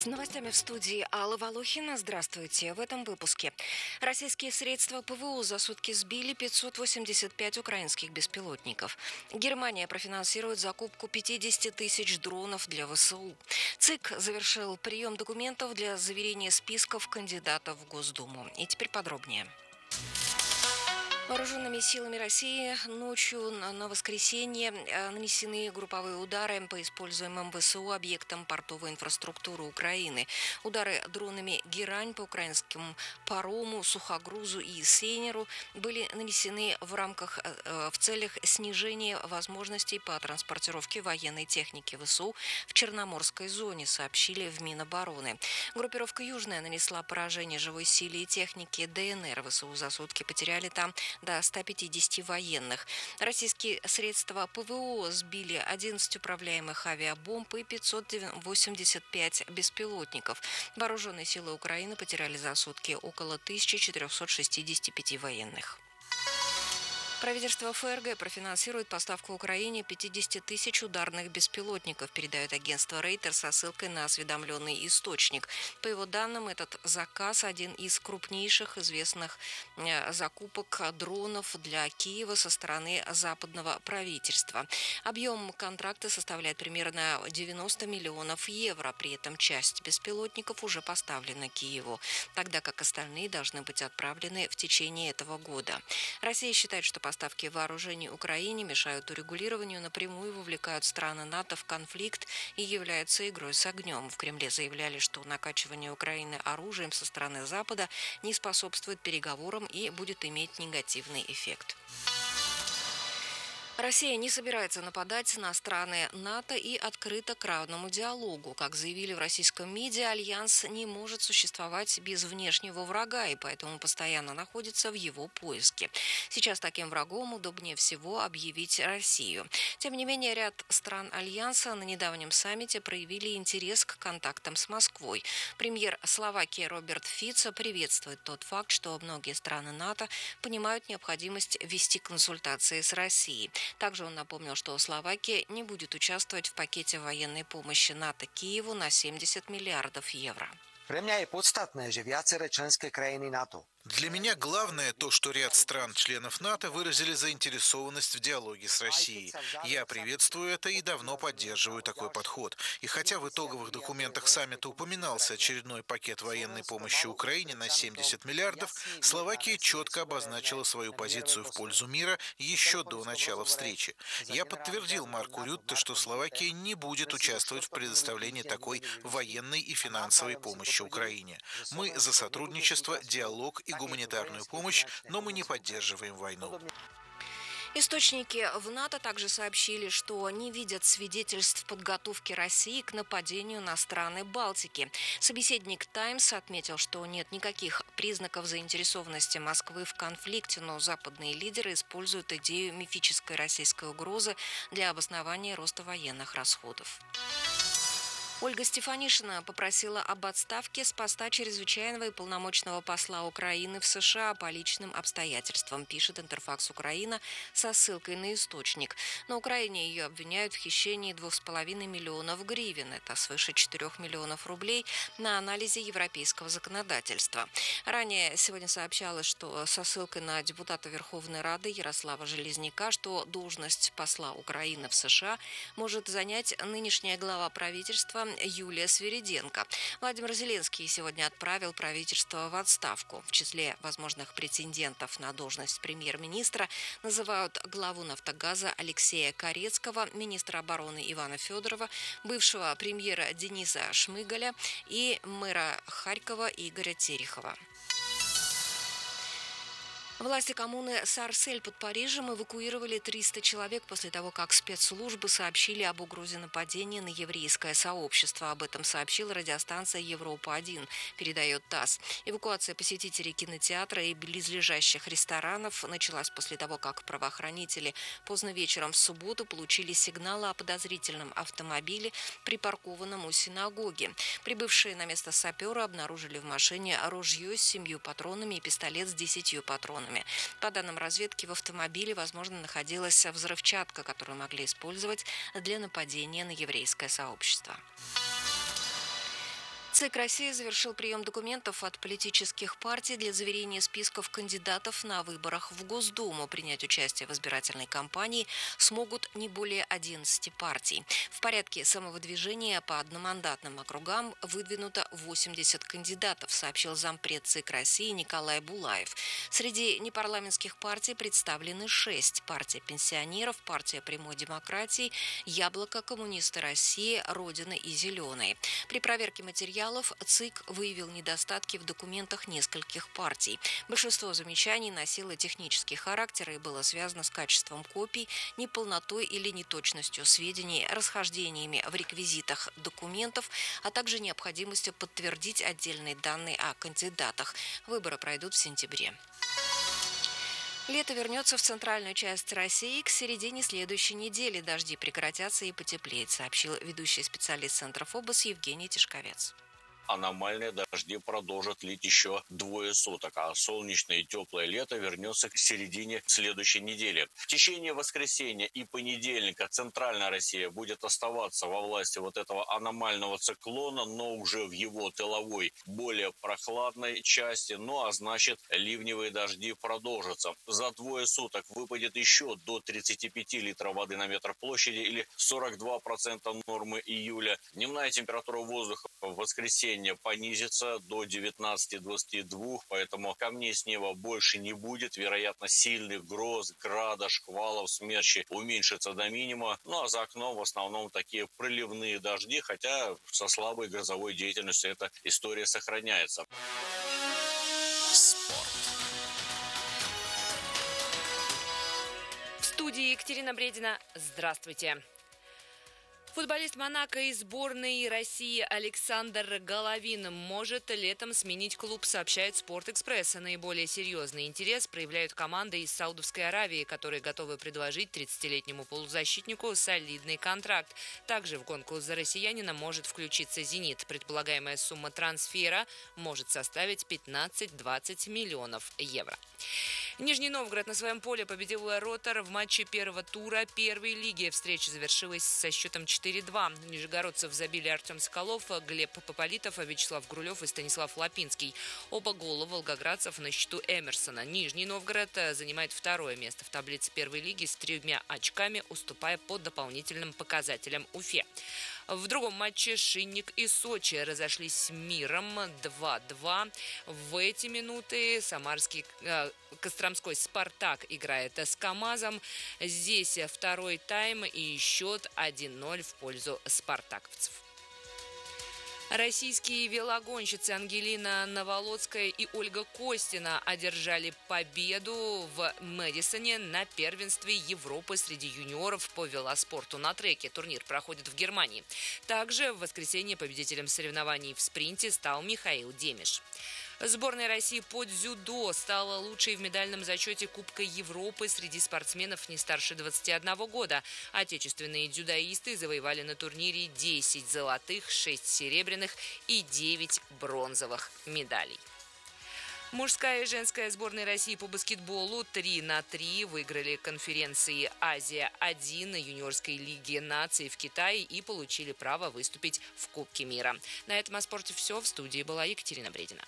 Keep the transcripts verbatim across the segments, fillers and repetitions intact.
С новостями в студии Алла Волохина. Здравствуйте. В этом выпуске. Российские средства ПВО за сутки сбили пятьсот восемьдесят пять украинских беспилотников. Германия профинансирует закупку пятьдесят тысяч дронов для ВСУ. ЦИК завершил прием документов для заверения списков кандидатов в Госдуму. И теперь подробнее. Вооруженными силами России ночью на воскресенье нанесены групповые удары по используемым ВСУ объектам портовой инфраструктуры Украины. Удары дронами «Герань» по украинскому парому, сухогрузу и сейнеру были нанесены в рамках, в целях снижения возможностей по транспортировке военной техники ВСУ в Черноморской зоне, сообщили в Минобороны. Группировка «Южная» нанесла поражение живой силе и технике ДНР. ВСУ за сутки потеряли там до ста пятидесяти военных. Российские средства ПВО сбили одиннадцать управляемых авиабомб и пятьсот восемьдесят пять беспилотников. Вооруженные силы Украины потеряли за сутки около тысячи четырехсот шестидесяти пяти военных. Правительство ФРГ профинансирует поставку Украине пятьдесят тысяч ударных беспилотников, передает агентство Рейтер со ссылкой на осведомленный источник. По его данным, этот заказ – один из крупнейших известных закупок дронов для Киева со стороны западного правительства. Объем контракта составляет примерно девяносто миллионов евро. При этом часть беспилотников уже поставлена Киеву, тогда как остальные должны быть отправлены в течение этого года. Россия считает, что поставки вооружений Украине мешают урегулированию, напрямую вовлекают страны НАТО в конфликт и являются игрой с огнем. В Кремле заявляли, что накачивание Украины оружием со стороны Запада не способствует переговорам и будет иметь негативный эффект. Россия не собирается нападать на страны НАТО и открыта к равному диалогу. Как заявили в российском МИДе, альянс не может существовать без внешнего врага и поэтому постоянно находится в его поиске. Сейчас таким врагом удобнее всего объявить Россию. Тем не менее, ряд стран альянса на недавнем саммите проявили интерес к контактам с Москвой. Премьер Словакии Роберт Фицо приветствует тот факт, что многие страны НАТО понимают необходимость вести консультации с Россией. Также он напомнил, что Словакия не будет участвовать в пакете военной помощи НАТО Киеву на семьдесят миллиардов евро. Pre mňa je podstatné, že viaceré členské krajiny NATO Для меня главное то, что ряд стран-членов НАТО выразили заинтересованность в диалоге с Россией. Я приветствую это и давно поддерживаю такой подход. И хотя в итоговых документах саммита упоминался очередной пакет военной помощи Украине на семьдесят миллиардов, Словакия четко обозначила свою позицию в пользу мира еще до начала встречи. Я подтвердил Марку Рютте, что Словакия не будет участвовать в предоставлении такой военной и финансовой помощи Украине. Мы за сотрудничество, диалог и гуманитарную помощь, но мы не поддерживаем войну. Источники в НАТО также сообщили, что не видят свидетельств подготовки России к нападению на страны Балтики. Собеседник «Таймс» отметил, что нет никаких признаков заинтересованности Москвы в конфликте, но западные лидеры используют идею мифической российской угрозы для обоснования роста военных расходов. Ольга Стефанишина попросила об отставке с поста чрезвычайного и полномочного посла Украины в США по личным обстоятельствам, пишет Интерфакс Украина со ссылкой на источник. На Украине ее обвиняют в хищении двух с половиной миллионов гривен, это свыше четырех миллионов рублей, на анализе европейского законодательства. Ранее сегодня сообщалось, что со ссылкой на депутата Верховной Рады Ярослава Железняка, что должность посла Украины в США может занять нынешняя глава правительства Юлия Свириденко. Владимир Зеленский сегодня отправил правительство в отставку. В числе возможных претендентов на должность премьер-министра называют главу «Нафтогаза» Алексея Корецкого, министра обороны Ивана Федорова, бывшего премьера Дениса Шмыгаля и мэра Харькова Игоря Терехова. Власти коммуны Сарсель под Парижем эвакуировали триста человек после того, как спецслужбы сообщили об угрозе нападения на еврейское сообщество. Об этом сообщила радиостанция «Европа-один», передает ТАСС. Эвакуация посетителей кинотеатра и близлежащих ресторанов началась после того, как правоохранители поздно вечером в субботу получили сигналы о подозрительном автомобиле, припаркованном у синагоги. Прибывшие на место саперы обнаружили в машине ружье с семью патронами и пистолет с десятью патронами. По данным разведки, в автомобиле, возможно, находилась взрывчатка, которую могли использовать для нападения на еврейское сообщество. ЦИК России завершил прием документов от политических партий для заверения списков кандидатов на выборах в Госдуму. Принять участие в избирательной кампании смогут не более одиннадцати партий. В порядке самовыдвижения по одномандатным округам выдвинуто восемьдесят кандидатов, сообщил зампред ЦИК России Николай Булаев. Среди непарламентских партий представлены шесть: партия пенсионеров, партия прямой демократии, Яблоко, Коммунисты России, Родина и Зеленые. При проверке материалов ЦИК выявил недостатки в документах нескольких партий. Большинство замечаний носило технический характер и было связано с качеством копий, неполнотой или неточностью сведений, расхождениями в реквизитах документов, а также необходимостью подтвердить отдельные данные о кандидатах. Выборы пройдут в сентябре. Лето вернется в центральную часть России к середине следующей недели. Дожди прекратятся и потеплеет, сообщил ведущий специалист Центра ФОБОС Евгений Тишковец. Аномальные дожди продолжат лить еще двое суток, а солнечное и теплое лето вернется к середине следующей недели. В течение воскресенья и понедельника центральная Россия будет оставаться во власти вот этого аномального циклона, но уже в его тыловой, более прохладной части, ну а значит ливневые дожди продолжатся. За двое суток выпадет еще до тридцати пяти литров воды на метр площади или сорок два процента нормы июля. Дневная температура воздуха в воскресенье понизится до девятнадцати двадцати двух, поэтому камней с неба больше не будет. Вероятно, сильных гроз, града, шквалов, смерчи уменьшится до минимума. Ну а за окном в основном такие проливные дожди, хотя со слабой грозовой деятельностью эта история сохраняется. В студии Екатерина Бредина. Здравствуйте. Футболист Монако и сборной России Александр Головин может летом сменить клуб, сообщает «Спортэкспресс». Наиболее серьезный интерес проявляют команды из Саудовской Аравии, которые готовы предложить тридцатилетнему полузащитнику солидный контракт. Также в гонку за россиянина может включиться «Зенит». Предполагаемая сумма трансфера может составить пятнадцать-двадцать миллионов евро. Нижний Новгород на своем поле победил «Ротор» в матче первого тура первой лиги. Встреча завершилась со счетом четыре-два. Нижегородцев забили Артем Соколов, Глеб Пополитов, Вячеслав Грулев и Станислав Лапинский. Оба гола волгоградцев на счету Эмерсона. Нижний Новгород занимает второе место в таблице первой лиги с тремя очками, уступая по дополнительным показателям Уфе. В другом матче Шинник и Сочи разошлись миром два-два. В эти минуты самарский э, Костромской «Спартак» играет с КамАЗом. Здесь второй тайм и счет один-ноль в пользу спартаковцев. Российские велогонщицы Ангелина Наволоцкая и Ольга Костина одержали победу в Мэдисоне на первенстве Европы среди юниоров по велоспорту на треке. Турнир проходит в Германии. Также в воскресенье победителем соревнований в спринте стал Михаил Демиш. Сборная России по дзюдо стала лучшей в медальном зачете Кубка Европы среди спортсменов не старше двадцати одного года. Отечественные дзюдоисты завоевали на турнире десять золотых, шесть серебряных и девять бронзовых медалей. Мужская и женская сборные России по баскетболу три на три выиграли конференции «Азия-один» юниорской лиги наций в Китае и получили право выступить в Кубке мира. На этом о спорте все. В студии была Екатерина Бредина.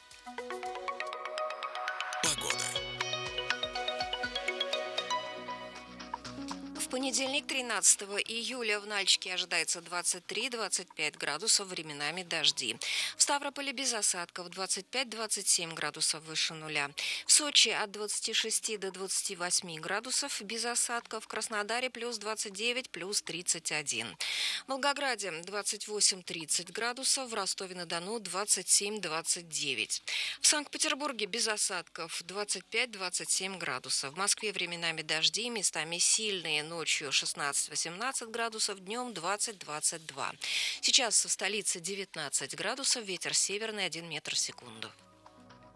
В понедельник, тринадцатого июля, в Нальчике ожидается двадцать три - двадцать пять градусов, временами дожди. В Ставрополе без осадков двадцать пять - двадцать семь градусов выше нуля. В Сочи от двадцати шести до двадцати восьми градусов без осадков. В Краснодаре плюс двадцать девять, плюс тридцать один. В Волгограде двадцать восемь - тридцать градусов. В Ростове-на-Дону двадцать семь - двадцать девять. В Санкт-Петербурге без осадков двадцать пять - двадцать семь градусов. В Москве временами дожди, местами сильные, ночью шестнадцать - восемнадцать градусов, днем двадцать - двадцать два. Сейчас в столице девятнадцать градусов, ветер северный один метр в секунду.